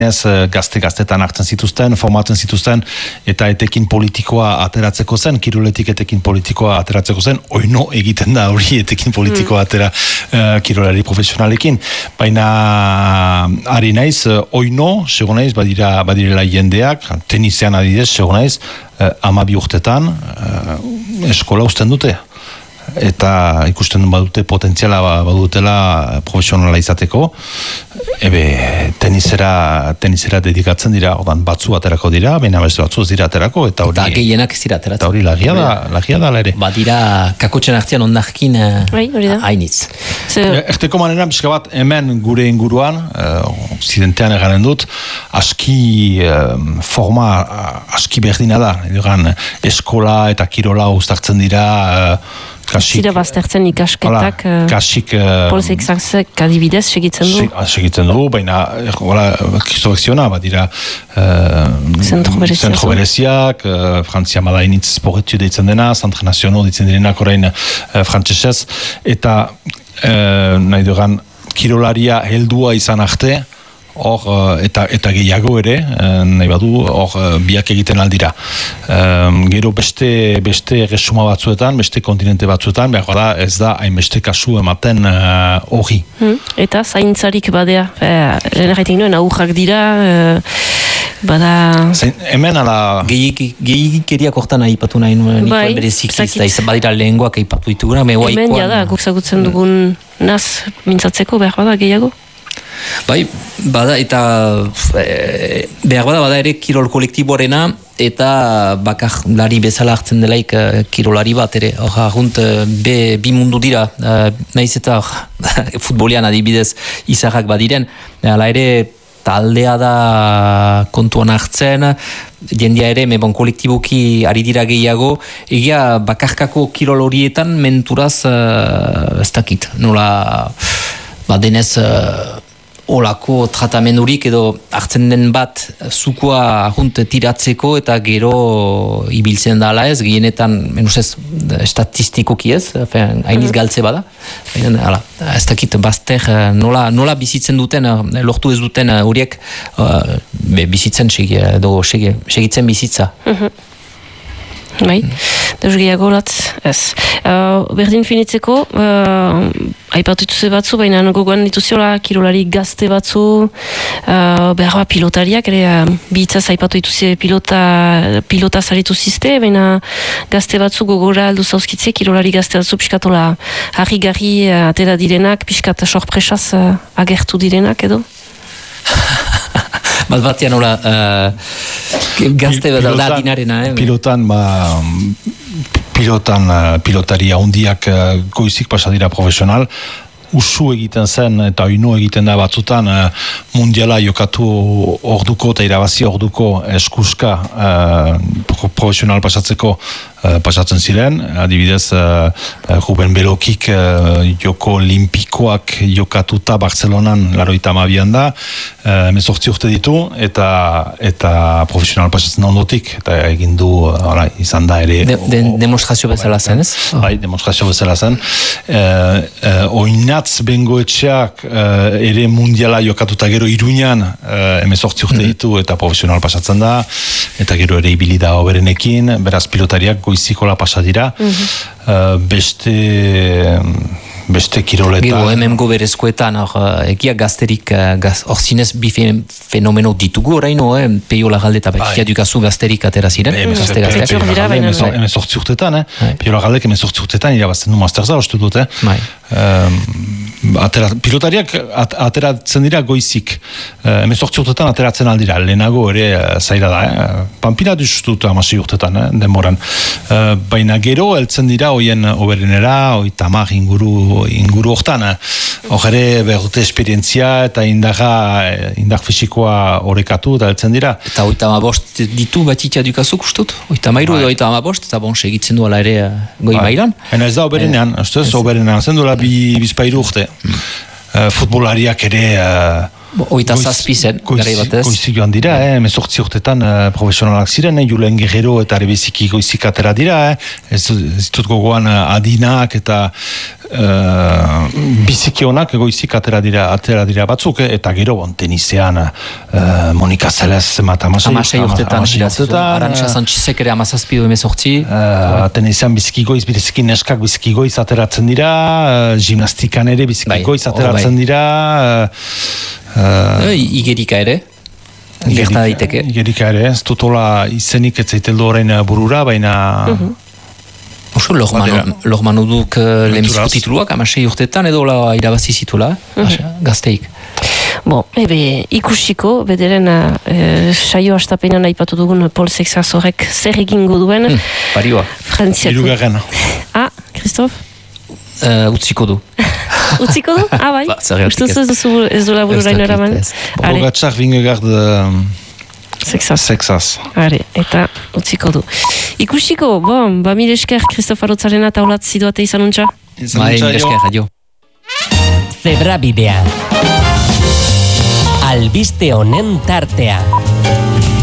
gaztetan hartzen zituzten, formatzen zituzten, eta etekin politikoa ateratzeko zen, kiroletik etekin politikoa ateratzeko zen, oino egiten da hori etekin politikoa atera kirolari profesionalekin. Baina ari naiz, oino, sego naiz, badirela jendeak, tenisean adidez, sego naiz, 12 urtetan eskola uzten dute. Eta ikusten badute potentziala badutela profesionala izateko, tenisera dedikatzen dira, odan batzu aterako dira, baina beste batzu ez dira aterako, eta gehienak ez dira ateratzen. Eta hori lagia da ere. Badira kakotxen artean ondarkin hainitz. Erteko manera, pixka bat, hemen gure inguruan, occidentean egaren dut, forma aski berdina da, eskola eta kirola uztartzen dira, zira baztertzen ikasketak polizek zantzek adibidez segitzen du? Segitzen du, baina kristorekziona, badira zentro bereziak, Frantzia madainitz esporetu deitzen dena, Centre Nazional deitzen direnak orain frantzesez, eta nahi dugan kirolaria heldua izan arte, eta gehiago ere, nahi badu, biak egiten aldira. Gero beste resuma batzuetan, beste kontinente batzuetan, behar da ez da hainbeste kasu ematen hori. Eta zaintzarik badea, lehen gaitik nuen, aurrak dira, bada... Hemen ala... Gehikeriak hortan ahipatu nahi nuen, berezik izan badira lehengoak ahipatu dituguna, hemen jada, gukzagutzen dugun naz mintzatzeko behar bada gehiago? Bai, bada, eta behar bada ere kirol kolektiboarena eta bakarlari bezala hartzen delaik kirolari bat ere. Bi mundu dira, nahiz eta futbolean adibidez izarrak badiren, hala ere taldea da kontuan hartzen, jendia ere, kolektiboki ari dira gehiago, egia bakarkako kirol horietan menturaz ez dakit, nola denez olako tratamendurik edo hartzen den bat zukua tiratzeko eta gero ibiltzen da ala ez, gehienetan menuzez statistikoki ez, hainiz galtze bada. Ez dakit bazter nola bizitzen duten, lortu ez duten horiek bizitzen segitzen bizitza. Bai, deus gehiago latz, ez. Berdin finitzeko, aipatu dituze batzu, baina gogoan dituziola kirolari gazte batzu, behar pilotariak, ere bihitzaz aipatu dituze pilota zaritu zizte, baina gazte batzu gogora aldu zauzkitze, kirolari gazte batzu piskatola harri-garri atera direnak, piskat sorpresaz agertu direnak edo? Bat batean hola gazte da dinarena. Pilotaria hundiak goizik pasadira profesional, usu egiten zen eta oinu egiten da batzutan mundiala jokatu orduko eta irabazi orduko eskuska profesional pasatzen ziren, adibidez Ruben Belokik joko olimpikoak jokatuta Barcelonan 82an da, 18 urte ditu eta profesional pasatzen ondotik, eta egin du izan da ere demonstrazio bezala zen, ez? Bai, demonstrazio bezala zen. Oinatz bengoetxeak ere mundiala jokatuta gero Iruñan 18 urte ditu eta profesional pasatzen da, eta gero ere ibili da oberenekin, beraz pilotariak goizikola pasadira, beste kiroletan. Gero, hemen goberezkoetan, egia gazterik, zinez bi fenomeno ditugu oraino, Peio Lagalde eta Bekia dukazu gazterik atera ziren. Hemen sortzi urtetan, Peio Lagaldek hemen sortzi urtetan, irabazten du masterza, ostu dut, pilotariak ateratzen dira goizik, hemen sortzi urtetan ateratzen aldira, lehenago ere zaila da, Pampina duztut amasi urtetan, denboran. Baina gero, heltzen dira, oien oberenera, tamar inguru hortan, hor ere behute esperientzia eta indar fisikoa horrekatu eta heltzen dira. Eta 85 ditu batitia dukazuk ustut? 83 edo 85, eta bon, segitzen duela ere goi mailan? Hena ez da oberenean, oberenean zen duela bizpairu urte. Futbolariak ere Oita zazpi zen, gari batez. Goizik joan dira, mezortzi urtetan profesionalak ziren, Julen Guerrero eta Rebeziki goizik atera dira, ez dut gogoan adinak eta biziki honak goizik atera dira batzuk, eta gero tenisean Monika Zelez amasei urtetan. Arantxa Sanchizek ere amazazpi du emezortzi. Tenisean biziki goiz, biziki neskak biziki goiz ateratzen dira, gimnastikan ere biziki goiz ateratzen dira, Igerika ere, gerta daiteke. Igerika ere, ez dutola izenik ez zaiteldu orain burura, baina... Oso lormanu duk lehenbiziko tituluak, amasei urtetan edo irabazi zituela, gazteik. Bo, ikusiko, bederen saio hastapenan aipatu dugun Paul Sexas-horrek zer egingo duen. Parioa. Hirugarren. Christophe? Utziko du. Utziko du? Bai. Ustuz ez du labururain eraman. Pogačar Vingegaard Sexas. Eta utziko du. Ikusiko, mil esker Christophe Arotzarena taulat ziduate izan untxa? Mil esker, adio. Zebra bidea. Albiste honen tartea.